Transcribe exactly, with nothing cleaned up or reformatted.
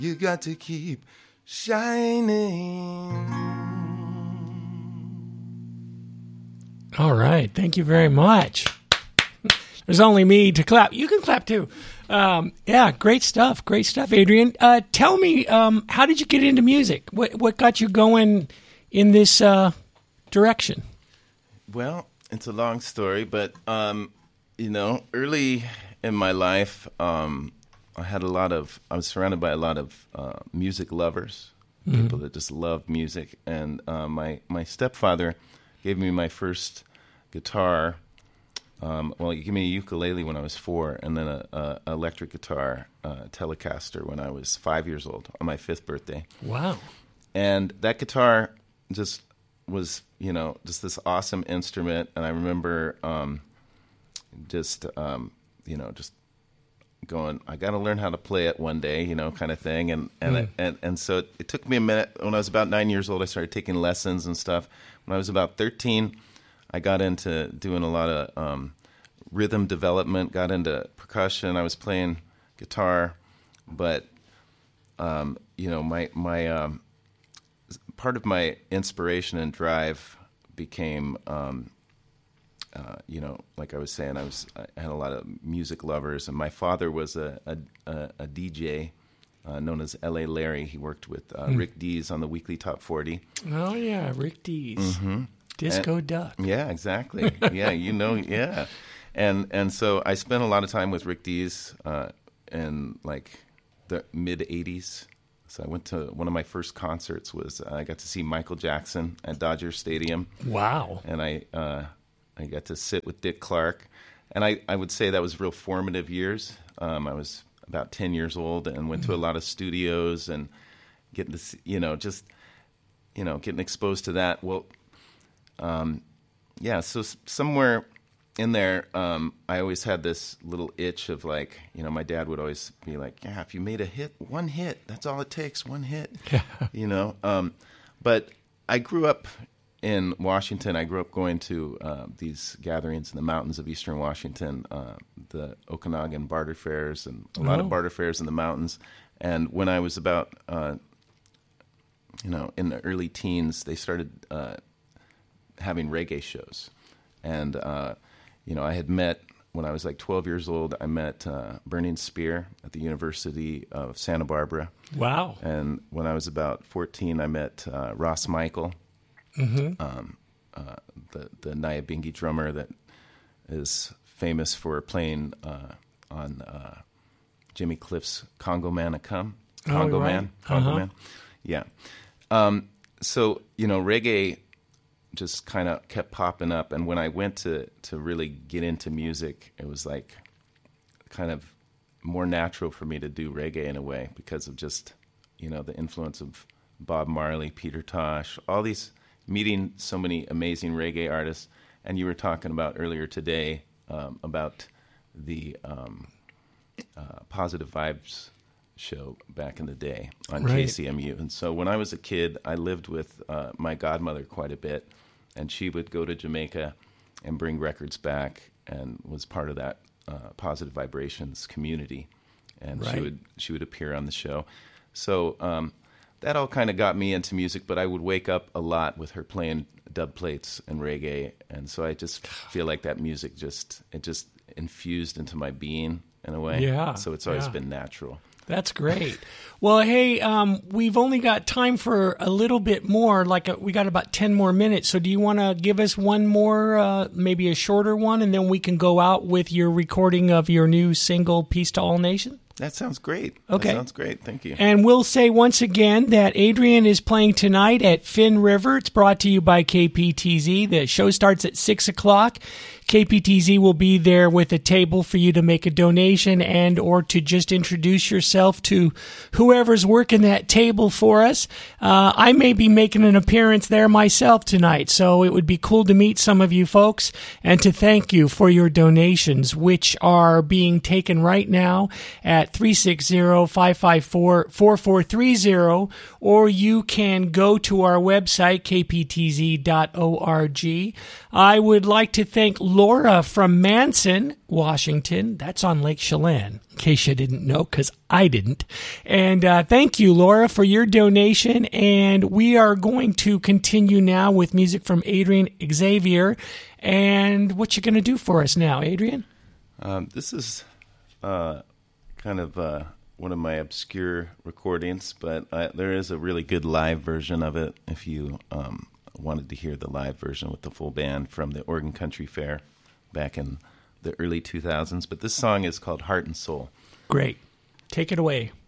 You got to keep shining. All right. Thank you very much. There's only me to clap. You can clap too. Um, yeah, great stuff. Great stuff, Adrian. Uh, tell me, um, how did you get into music? What what got you going in this uh, direction? Well, it's a long story, but, um, you know, early in my life, um, I had a lot of, I was surrounded by a lot of uh, music lovers, mm-hmm. people that just loved music. And uh, my, my stepfather gave me my first guitar. Um, well, he gave me a ukulele when I was four, and then a, a electric guitar, uh, Telecaster, when I was five years old on my fifth birthday. Wow! And that guitar just was, you know, just this awesome instrument. And I remember um, just, um, you know, just going, I got to learn how to play it one day, you know, kind of thing. And and mm. and, and so it, it took me a minute. When I was about nine years old, I started taking lessons and stuff. When I was about thirteen. I got into doing a lot of um, rhythm development, got into percussion. I was playing guitar, but um, you know, my my um, part of my inspiration and drive became, um, uh, you know, like I was saying, I was I had a lot of music lovers, and my father was a a, a, a D J. Uh, known as L A Larry. He worked with uh, mm. Rick Dees on the Weekly Top forty. Oh yeah, Rick Dees. Mm-hmm. Disco and, Duck. Yeah, exactly. Yeah, you know, yeah. And and so I spent a lot of time with Rick Dees uh, in like the mid eighties. So I went to one of my first concerts was uh, I got to see Michael Jackson at Dodger Stadium. Wow. And I uh, I got to sit with Dick Clark. And I, I would say that was real formative years. Um, I was about ten years old and went mm-hmm. to a lot of studios and getting to see, you know, just, you know, getting exposed to that. Well, Um, yeah, so s- somewhere in there, um, I always had this little itch of like, you know, my dad would always be like, yeah, if you made a hit, one hit, that's all it takes, one hit, you know. Um, but I grew up in Washington. I grew up going to uh, these gatherings in the mountains of eastern Washington, uh, the Okanagan barter fairs and a lot oh. of barter fairs in the mountains. And when I was about, uh, you know, in the early teens, they started uh, having reggae shows. And, uh, you know, I had met, when I was like twelve years old, I met uh, Burning Spear at the University of Santa Barbara. Wow. And when I was about fourteen, I met uh, Ross Michael, mm-hmm. um, uh, the, the Nyabingi drummer that is famous for playing uh, on uh, Jimmy Cliff's Congo Man a Come. Congo oh, right. Man. Congo uh-huh. Man. Yeah. Um, so, you know, reggae just kind of kept popping up. And when I went to, to really get into music, it was like kind of more natural for me to do reggae in a way because of just, you know, the influence of Bob Marley, Peter Tosh, all these, meeting so many amazing reggae artists. And you were talking about earlier today um, about the um, uh, Positive Vibes show back in the day on right. K C M U. And so when I was a kid, I lived with uh, my godmother quite a bit. And she would go to Jamaica and bring records back and was part of that uh, Positive Vibrations community. And right. she would she would appear on the show. So um, that all kind of got me into music, but I would wake up a lot with her playing dub plates and reggae. And so I just feel like that music just, it just infused into my being in a way. Yeah. So it's always yeah. been natural. That's great. Well, hey, um, we've only got time for a little bit more. Like a, we got about ten more minutes. So do you want to give us one more, uh, maybe a shorter one, and then we can go out with your recording of your new single, Peace to All Nation? That sounds great. Okay. That sounds great. Thank you. And we'll say once again that Adrian is playing tonight at Finn River. It's brought to you by K P T Z. The show starts at six o'clock. K P T Z will be there with a table for you to make a donation and or to just introduce yourself to whoever's working that table for us. Uh, I may be making an appearance there myself tonight, so it would be cool to meet some of you folks and to thank you for your donations, which are being taken right now at three six zero, five five four, four four three zero, or you can go to our website, k p t z dot org. I would like to thank Laura from Manson, Washington. That's on Lake Chelan, in case you didn't know, because I didn't. And uh, thank you, Laura, for your donation. And we are going to continue now with music from Adrian Xavier. And what you going to do for us now, Adrian? Um, this is uh, kind of uh, one of my obscure recordings, but uh, there is a really good live version of it if you um, wanted to hear the live version with the full band from the Oregon Country Fair back in the early two thousands. But this song is called Heart and Soul. Great. Take it away.